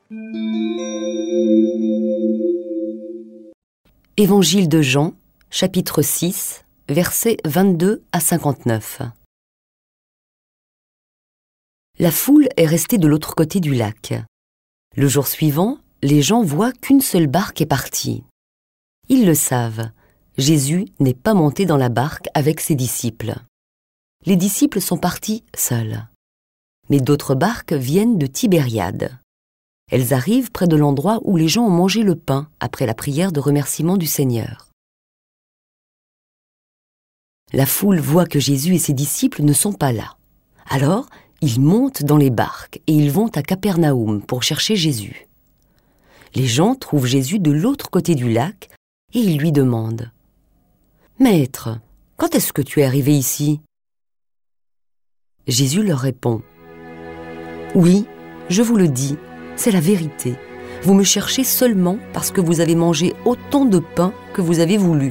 Évangile de Jean, chapitre 6, versets 22 à 59. La foule est restée de l'autre côté du lac. Le jour suivant, les gens voient qu'une seule barque est partie. Ils le savent, Jésus n'est pas monté dans la barque avec ses disciples. Les disciples sont partis seuls. Mais d'autres barques viennent de Tibériade. Elles arrivent près de l'endroit où les gens ont mangé le pain après la prière de remerciement du Seigneur. La foule voit que Jésus et ses disciples ne sont pas là. Alors, ils montent dans les barques et ils vont à Capernaum pour chercher Jésus. Les gens trouvent Jésus de l'autre côté du lac et ils lui demandent « Maître, quand est-ce que tu es arrivé ici ?» Jésus leur répond « Oui, je vous le dis, c'est la vérité. Vous me cherchez seulement parce que vous avez mangé autant de pain que vous avez voulu.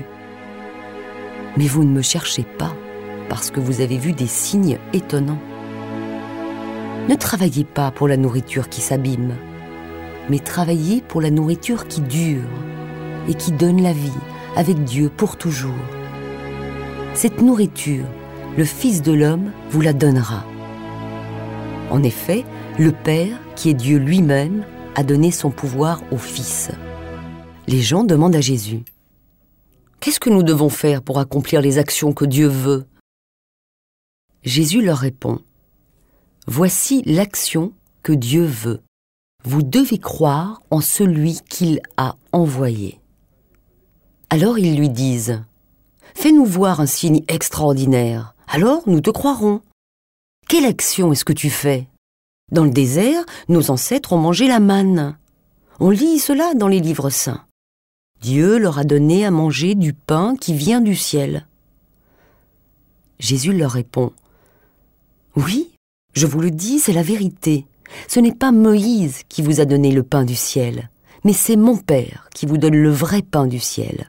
Mais vous ne me cherchez pas parce que vous avez vu des signes étonnants. Ne travaillez pas pour la nourriture qui s'abîme, mais travaillez pour la nourriture qui dure et qui donne la vie avec Dieu pour toujours. Cette nourriture, le Fils de l'homme vous la donnera. En effet, le Père, qui est Dieu lui-même, a donné son pouvoir au Fils. » Les gens demandent à Jésus « Qu'est-ce que nous devons faire pour accomplir les actions que Dieu veut ?» Jésus leur répond « Voici l'action que Dieu veut. Vous devez croire en celui qu'il a envoyé. » Alors ils lui disent « Fais-nous voir un signe extraordinaire, alors nous te croirons. Quelle action est-ce que tu fais ? Dans le désert, nos ancêtres ont mangé la manne. On lit cela dans les livres saints. Dieu leur a donné à manger du pain qui vient du ciel. » Jésus leur répond « Oui, je vous le dis, c'est la vérité. Ce n'est pas Moïse qui vous a donné le pain du ciel, mais c'est mon Père qui vous donne le vrai pain du ciel.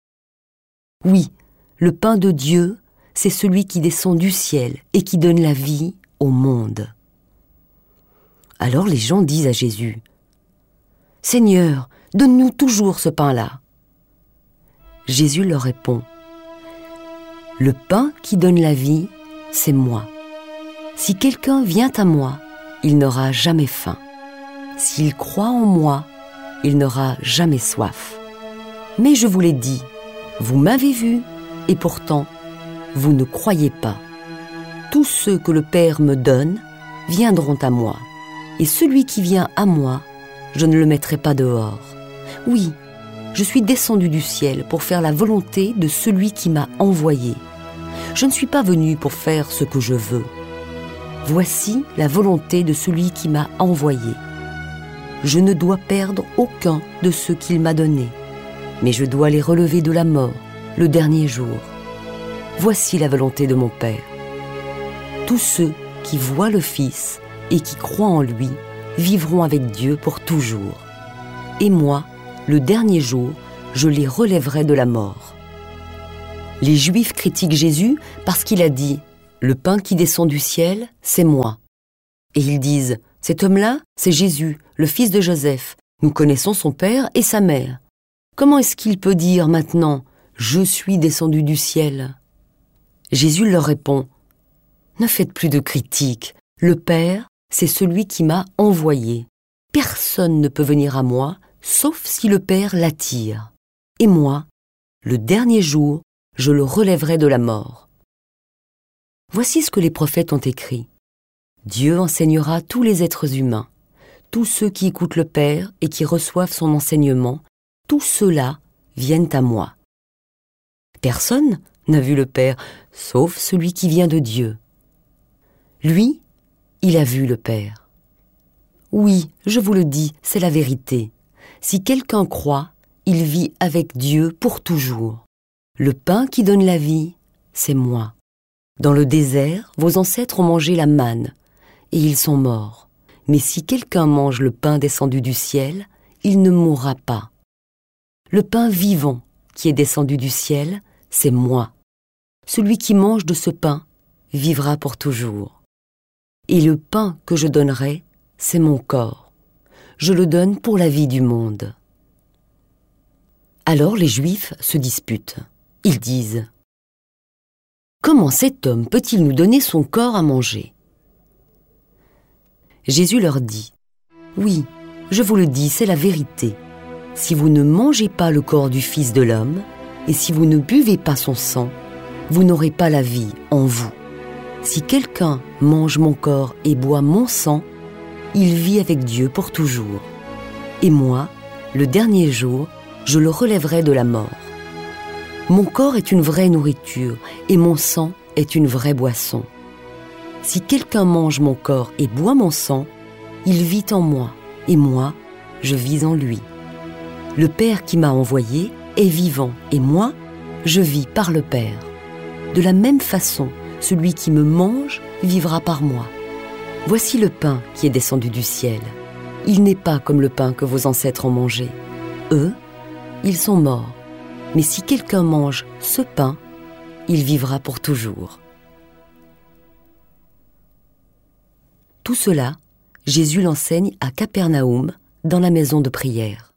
Oui, le pain de Dieu, c'est celui qui descend du ciel et qui donne la vie au monde. » Alors les gens disent à Jésus « Seigneur, donne-nous toujours ce pain-là. » Jésus leur répond « Le pain qui donne la vie, c'est moi. Si quelqu'un vient à moi, il n'aura jamais faim. S'il croit en moi, il n'aura jamais soif. Mais je vous l'ai dit, vous m'avez vu, et pourtant, vous ne croyez pas. Tous ceux que le Père me donne viendront à moi, et celui qui vient à moi, je ne le mettrai pas dehors. Oui, je suis descendu du ciel pour faire la volonté de celui qui m'a envoyé. Je ne suis pas venu pour faire ce que je veux. Voici la volonté de celui qui m'a envoyé. Je ne dois perdre aucun de ceux qu'il m'a donnés, mais je dois les relever de la mort le dernier jour. Voici la volonté de mon Père. Tous ceux qui voient le Fils et qui croient en lui vivront avec Dieu pour toujours. Et moi, le dernier jour, je les relèverai de la mort. » Les Juifs critiquent Jésus parce qu'il a dit « Le pain qui descend du ciel, c'est moi. » Et ils disent « Cet homme-là, c'est Jésus, le fils de Joseph. Nous connaissons son père et sa mère. Comment est-ce qu'il peut dire maintenant « Je suis descendu du ciel » ?» Jésus leur répond « Ne faites plus de critiques. Le Père, c'est celui qui m'a envoyé. Personne ne peut venir à moi, sauf si le Père l'attire. Et moi, le dernier jour, je le relèverai de la mort. » Voici ce que les prophètes ont écrit. Dieu enseignera tous les êtres humains. Tous ceux qui écoutent le Père et qui reçoivent son enseignement, tous ceux-là viennent à moi. Personne n'a vu le Père, sauf celui qui vient de Dieu. Lui, il a vu le Père. Oui, je vous le dis, c'est la vérité. Si quelqu'un croit, il vit avec Dieu pour toujours. Le pain qui donne la vie, c'est moi. Dans le désert, vos ancêtres ont mangé la manne, et ils sont morts. Mais si quelqu'un mange le pain descendu du ciel, il ne mourra pas. Le pain vivant qui est descendu du ciel, c'est moi. Celui qui mange de ce pain vivra pour toujours. Et le pain que je donnerai, c'est mon corps. je le donne pour la vie du monde. » Alors les Juifs se disputent. Ils disent: « Comment cet homme peut-il nous donner son corps à manger ?» Jésus leur dit: « Oui, je vous le dis, c'est la vérité. Si vous ne mangez pas le corps du Fils de l'homme, et si vous ne buvez pas son sang, vous n'aurez pas la vie en vous. Si quelqu'un mange mon corps et boit mon sang, il vit avec Dieu pour toujours. Et moi, le dernier jour, je le relèverai de la mort. Mon corps est une vraie nourriture, et mon sang est une vraie boisson. Si quelqu'un mange mon corps et boit mon sang, il vit en moi, et moi, je vis en lui. Le Père qui m'a envoyé est vivant, et moi, je vis par le Père. De la même façon, celui qui me mange vivra par moi. Voici le pain qui est descendu du ciel. Il n'est pas comme le pain que vos ancêtres ont mangé. Eux, ils sont morts. Mais si quelqu'un mange ce pain, il vivra pour toujours. » Tout cela, Jésus l'enseigne à Capernaum, dans la maison de prière.